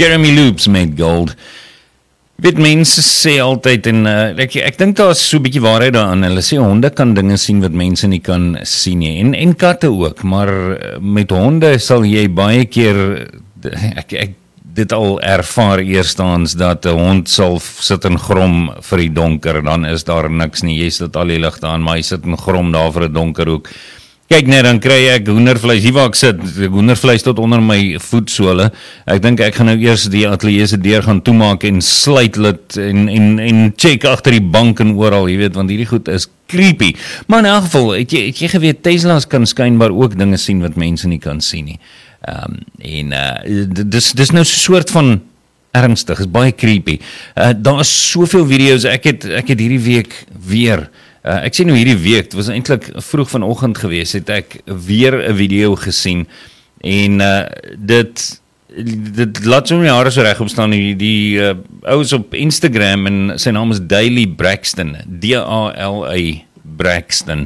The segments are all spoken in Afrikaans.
Jeremy Loops met Gold. Weet, mense sê altyd, en ek dink daar is so 'n bietjie waarheid daaraan, hulle sê honde kan dinge sien wat mense nie kan sien nie, en katte ook, maar met honde sal jy baie keer, ek dit al ervaar eerstens, dat 'n hond sal sit en grom vir die donker, dan is daar niks nie, jy sit al die ligte aan, maar jy sit en grom daar vir 'n donker hoek. Kyk net, dan kry ek hoendervleis, hier waar ek sit, hoendervleis tot onder my voetsole. Ek dink ek gaan nou eers die ateljee se deur gaan toemaak en sluit dit en check agter die bank en oral, jy weet, want hierdie goed is creepy. Maar in elk geval, het jy geweet, Tesla's kan skynbaar ook dinge sien wat mense nie kan sien nie. Dis nou so 'n soort van ernstig, is baie creepy. Daar is soveel video's, ek het hierdie week weer, ek sê nou hierdie week, het was eintlik vroeg vanoggend gewees, het ek weer 'n video gesien, en dit laat so my hare so regop staan, die ouens op Instagram, en sy naam is Daily Braxton, D-A-L-A Braxton,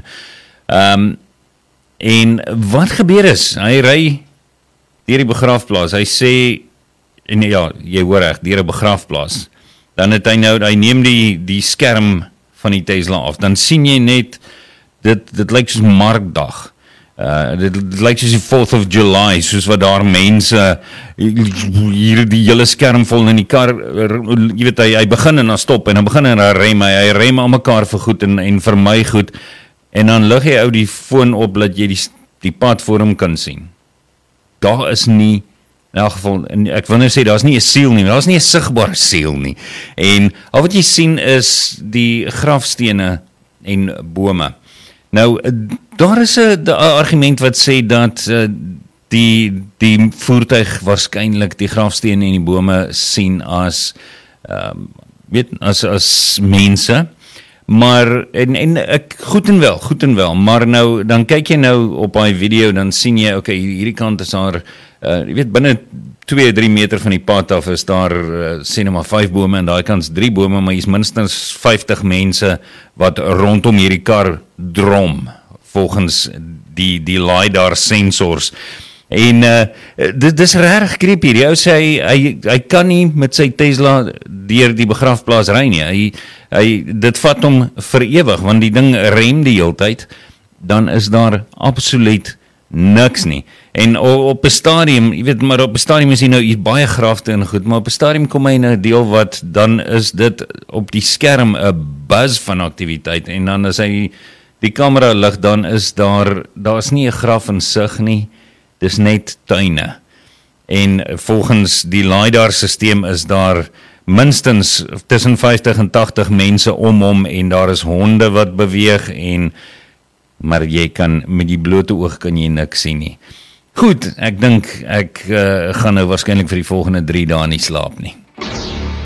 en wat gebeur is, hy ry deur die begraafplaas, hy sê, en ja, jy hoor reg, deur 'n begraafplaas, dan het hy neem die skerm van die Tesla af, dan sien jy net, dit lyk soos Markdag, dit lyk soos die 4th of July, soos wat daar mense, hier die hele skerm vol in die kar, jy weet, hy begin en dan stop, en dan begin en hy rem aan mekaar vir goed, en vir my goed, en dan lig hy die foon op, dat jy die pad voor hom kan sien. Daar is nie, in elk geval, ek wil nou sê, daar is nie 'n siel nie, daar is nie 'n sigbare siel nie, en al wat jy sien is die grafstene en bome. Nou, daar is 'n argument wat sê dat die voertuig waarskynlik die grafstene en die bome sien as mense, maar, en ek, goed en wel, maar nou, dan kyk jy nou op die video, dan sien jy, okay, hierdie kant is daar, jy weet, binne 2-3 meter van die pad af is daar, sê nou maar 5 bome, en daai kant 3 bome, maar jy's minstens 50 mense, wat rondom hierdie kar drom, volgens die LiDAR sensors, en dit is regtig creepy, die ou sê, hy kan nie met sy Tesla deur die begraafplaas ry nie, dit vat hom vir ewig, want die ding rem die hele tyd, dan is daar absoluut niks nie, en op 'n stadium, jy weet, maar op 'n stadium is hy nou baie grafte en goed, maar op 'n stadium kom hy in 'n deel wat, dan is dit op die skerm 'n buzz van aktiwiteit, en dan as hy die kamera lig, dan is daar's nie 'n graf in sig nie, dis net tuine, en volgens die LiDAR-sisteem is daar minstens tussen 50 en 80 mense om hom, en daar is honde wat beweeg, maar jy kan, met die blote oog kan jy niks sien nie. Goed, ek dink, ek gaan nou waarskynlik vir die volgende 3 dae nie slaap nie.